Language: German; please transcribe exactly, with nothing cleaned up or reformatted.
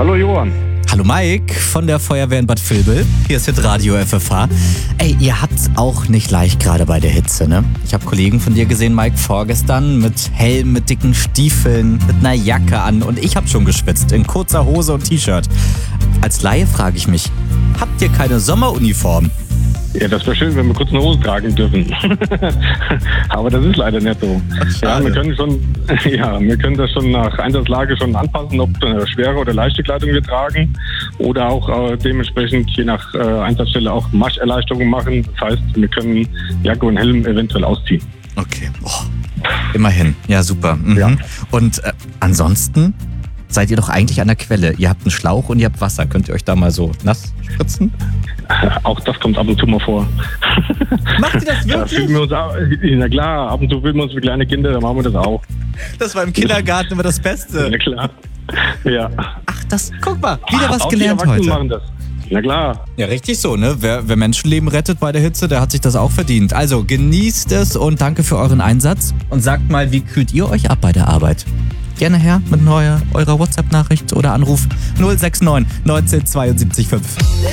Hallo Johann. Hallo Mike von der Feuerwehr in Bad Vilbel. Hier ist Hitradio F F H. Ey, ihr habt's auch nicht leicht gerade bei der Hitze, ne? Ich habe Kollegen von dir gesehen, Mike, vorgestern mit Helm, mit dicken Stiefeln, mit einer Jacke an und ich hab schon geschwitzt, in kurzer Hose und T-Shirt. Als Laie frage ich mich, habt ihr keine Sommeruniform? Ja, das wäre schön, wenn wir kurz eine Hose tragen dürfen. Aber das ist leider nicht so. Ja, wir können schon, ja, wir können das schon nach Einsatzlage schon anpassen, ob äh, schwere oder leichte Kleidung wir tragen oder auch äh, dementsprechend je nach äh, Einsatzstelle auch Marscherleichterung machen. Das heißt, wir können Jacke und Helm eventuell ausziehen. Okay, oh, immerhin. Ja, super. Mhm. Ja. Und äh, ansonsten seid ihr doch eigentlich an der Quelle. Ihr habt einen Schlauch und ihr habt Wasser. Könnt ihr euch da mal so nass spritzen? Auch das kommt ab und zu mal vor. Macht ihr das wirklich? Ja, wir uns auch, na klar, ab und zu fühlen wir uns wie kleine Kinder, dann machen wir das auch. Das war im Kindergarten immer das Beste. Na klar. Ja. Ach, das, guck mal, wieder was auch gelernt die Erwachsenen heute. machen das. Na klar. Ja, richtig so, ne? Wer, wer Menschenleben rettet bei der Hitze, der hat sich das auch verdient. Also genießt es und danke für euren Einsatz. Und sagt mal, wie kühlt ihr euch ab bei der Arbeit? Gerne her mit neuer, eurer WhatsApp-Nachricht oder Anruf null sechs neun neunzehn zweiundsiebzig fünf.